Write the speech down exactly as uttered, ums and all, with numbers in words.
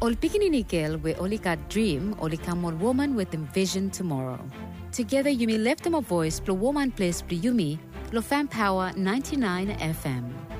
Ol pikininikil we oli ka dream oli ka more woman with envision tomorrow. Together you may lift them a voice, plo woman place plo yumi, lo fan power ninety-nine F M.